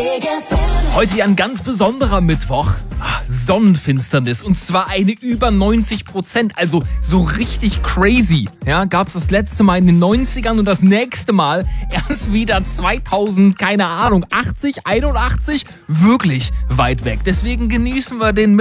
Heute ein ganz besonderer Mittwoch. Sonnenfinsternis und zwar eine über 90%, also so richtig crazy. Ja, gab es das letzte Mal in den 90ern und das nächste Mal erst wieder 2000, keine Ahnung, 80, 81, wirklich weit weg. Deswegen genießen wir den